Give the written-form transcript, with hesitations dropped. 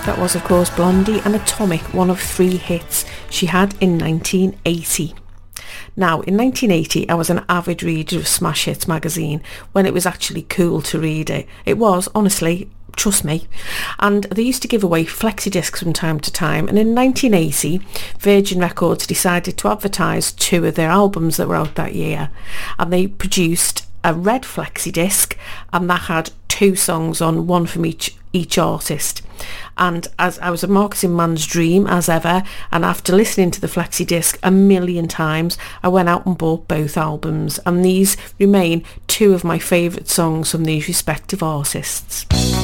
That was, of course, Blondie and Atomic, one of 3 hits she had in 1980. Now, in 1980, I was an avid reader of Smash Hits magazine when it was actually cool to read it. It was, honestly, trust me. And they used to give away flexi discs from time to time. And in 1980, Virgin Records decided to advertise 2 of their albums that were out that year. And they produced a red flexi disc, and that had 2 songs on, one from each artist. And as I was a marketing man's dream as ever, and after listening to the flexi disc a million times, I went out and bought both albums, and these remain 2 of my favourite songs from these respective artists.